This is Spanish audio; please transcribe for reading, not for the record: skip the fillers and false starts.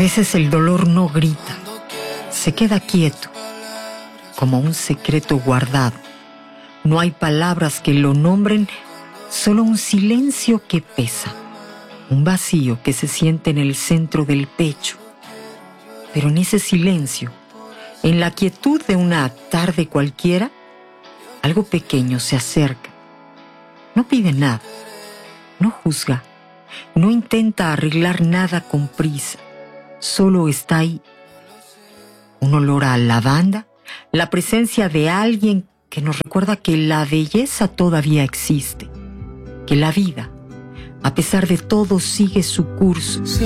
veces el dolor no grita, se queda quieto, como un secreto guardado. No hay palabras que lo nombren, solo un silencio que pesa, un vacío que se siente en el centro del pecho. Pero en ese silencio, en la quietud de una tarde cualquiera, algo pequeño se acerca. No pide nada, no juzga, no intenta arreglar nada con prisa, solo está ahí. Un olor a lavanda, la presencia de alguien que nos recuerda que la belleza todavía existe, que la vida, a pesar de todo, sigue su curso.